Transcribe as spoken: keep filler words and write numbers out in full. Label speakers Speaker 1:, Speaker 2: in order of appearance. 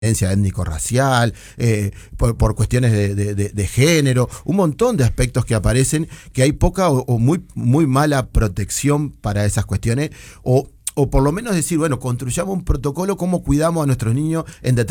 Speaker 1: étnico-racial, eh, por, por cuestiones de, de, de, de género, un montón de aspectos que aparecen, que hay poca o, o muy, muy mala protección para esas cuestiones, o, o por lo menos decir, bueno, construyamos un protocolo, cómo cuidamos a nuestros niños en determinadas